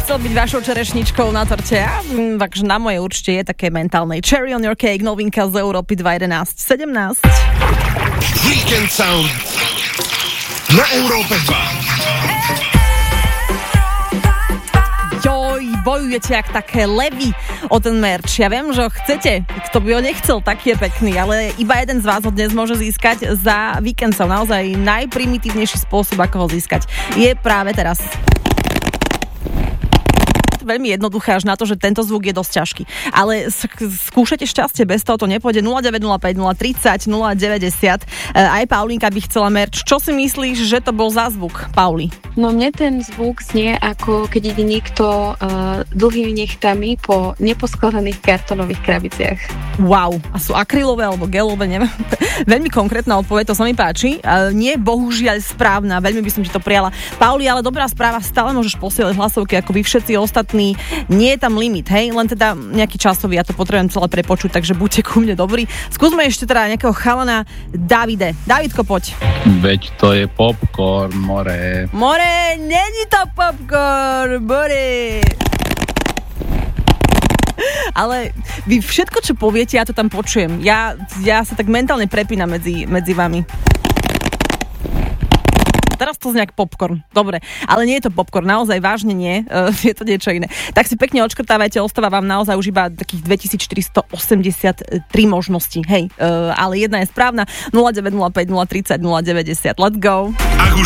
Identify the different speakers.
Speaker 1: chcel byť vašou čerešničkou na torte? Takže na moje určite je také mentálnej. Cherry on your cake, novinka z Európy 2.11.17.
Speaker 2: Weekend Sound na Európe 2.
Speaker 1: Joj, bojujete jak také levy o ten merch. Ja viem, že ho chcete, kto by ho nechcel, taký je pekný, ale iba jeden z vás ho dnes môže získať za Weekend Sound. Naozaj najprimitívnejší spôsob, ako ho získať, je práve teraz. Veľmi jednoduché až na to, že tento zvuk je dosť ťažký. Ale skúšajte šťastie, bez toho to nepôjde. 0905 030 090. Aj Paulinka by chcela merch. Čo si myslíš, že to bol za zvuk, Pauli?
Speaker 3: No mne ten zvuk znie ako keď ide niekto dlhými nechtami po neposkladaných kartonových krabiciach.
Speaker 1: Wow, a sú akrylové alebo gelové, neviem. Veľmi konkrétna odpoveď, to sa mi páči. Nie bohužiaľ správna, veľmi by som ti to prijala. Pauli, ale dobrá správa, stále môžeš posielať hlasovky ako vy všetci ostatní. Nie je tam limit, hej, len teda nejaký časový, ja to potrebujem celé prepočuť, takže buďte ku mne dobrí. Skúsme ešte teda nejakého chalana. Davide. Davidko, poď.
Speaker 4: Veď to je popcorn, more.
Speaker 1: More, není to popcorn, more. Ale vy všetko, čo poviete, ja to tam počujem. Ja sa tak mentálne prepínam medzi vami. Teraz to znie ako popcorn. Dobre, ale nie je to popcorn, naozaj vážne nie, je to niečo iné. Tak si pekne odškrtávajte, ostáva vám naozaj už iba takých 2483 možností, hej, ale jedna je správna, 0905 030 090, let's go.